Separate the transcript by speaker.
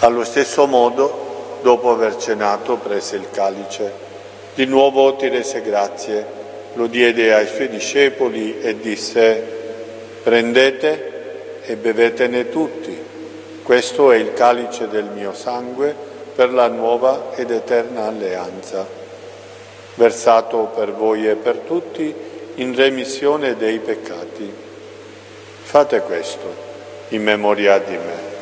Speaker 1: Allo stesso modo, dopo aver cenato, prese il calice. Di nuovo ti rese grazie, lo diede ai suoi discepoli e disse: prendete e bevetene tutti. Questo è il calice del mio sangue per la nuova ed eterna alleanza, versato per voi e per tutti in remissione dei peccati. Fate questo in memoria di me.